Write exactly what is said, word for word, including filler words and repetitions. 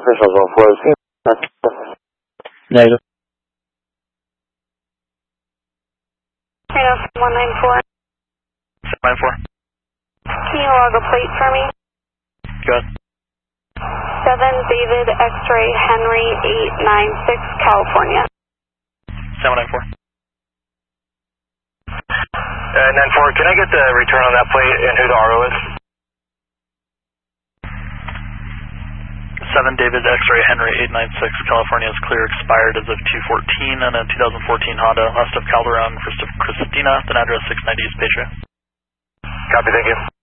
officials on floor. Negative. Reno one nine four. seven nine four. Can you log a plate for me? Go ahead. seven David X-ray Henry eight nine six, California. seven nine four. Uh, nine four, can I get the return on that plate and who the R O is? seven David X-ray Henry eight nine six, California is clear, expired as of two fourteen, and a two thousand fourteen Honda, last of Calderon, first of Christina, then address six ninety East Patriot. Copy, thank you.